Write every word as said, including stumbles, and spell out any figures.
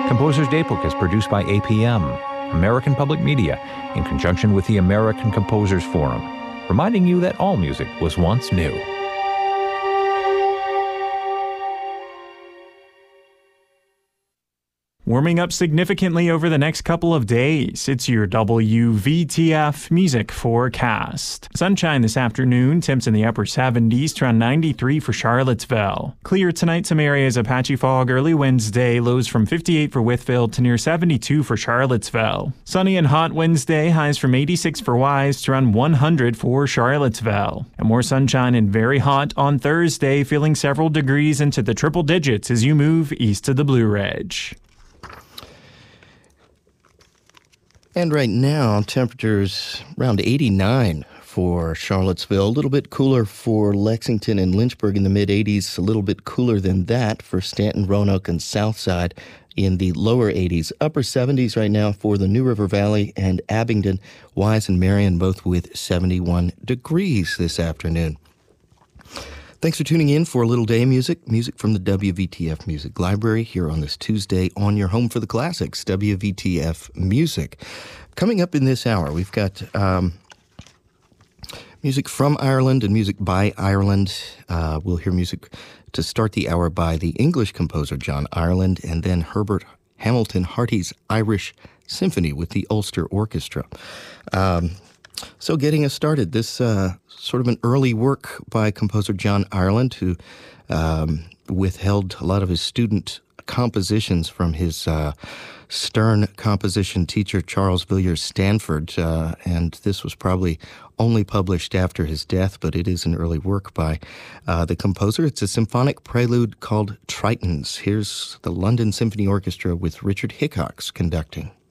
Composer's Daybook is produced by A P M, American Public Media, in conjunction with the American Composers Forum, reminding you that all music was once new. Warming up significantly over the next couple of days. It's your W V T F music forecast. Sunshine this afternoon, temps in the upper seventies to around ninety-three for Charlottesville. Clear tonight, some areas of patchy fog early Wednesday, lows from fifty-eight for Whitfield to near seventy-two for Charlottesville. Sunny and hot Wednesday, highs from eighty-six for Wise to around one hundred for Charlottesville. And more sunshine and very hot on Thursday, feeling several degrees into the triple digits as you move east of the Blue Ridge. And right now, temperatures around eighty-nine for Charlottesville, a little bit cooler for Lexington and Lynchburg in the mid-eighties, a little bit cooler than that for Stanton, Roanoke, and Southside in the lower eighties. Upper seventies right now for the New River Valley and Abingdon, Wise and Marion, both with seventy-one degrees this afternoon. Thanks for tuning in for a little day music, music from the W V T F Music Library here on this Tuesday on your home for the classics, W V T F Music. Coming up in this hour, we've got um, music from Ireland and music by Ireland. Uh, we'll hear music to start the hour by the English composer John Ireland, and then Herbert Hamilton Harty's Irish Symphony with the Ulster Orchestra. Um, so getting us started, this uh, sort of an early work by composer John Ireland, who um, withheld a lot of his student compositions from his uh, stern composition teacher, Charles Villiers Stanford, uh, and this was probably only published after his death, but it is an early work by uh, the composer. It's a symphonic prelude called Tritons. Here's the London Symphony Orchestra with Richard Hickox conducting.